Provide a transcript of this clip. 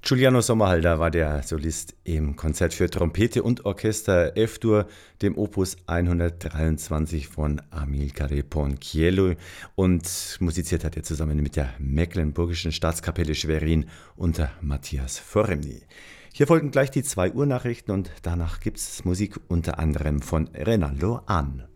Giuliano Sommerhalder war der Solist im Konzert für Trompete und Orchester F-Dur, dem Opus 123 von Amilcare Ponchiello, und musiziert hat er zusammen mit der Mecklenburgischen Staatskapelle Schwerin unter Matthias Foremny. Hier folgen gleich die 2 Uhr Nachrichten und danach gibt's Musik unter anderem von Renaldo Ahn.